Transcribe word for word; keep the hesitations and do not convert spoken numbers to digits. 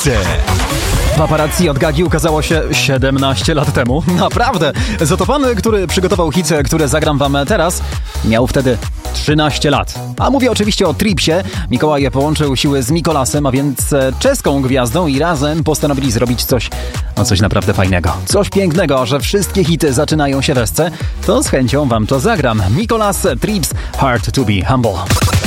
Tripsy. Paparazzi od Gagi ukazało się siedemnaście lat temu. Naprawdę! Za to pan, który przygotował hit, które zagram wam teraz, miał wtedy trzynaście lat. A mówię oczywiście o Tripsie. Mikołaj połączył siły z Mikolasem, a więc czeską gwiazdą i razem postanowili zrobić coś, no coś naprawdę fajnego. Coś pięknego, że wszystkie hity zaczynają się w esce. To z chęcią wam to zagram. Mikolas, Trips, Hard to be Humble.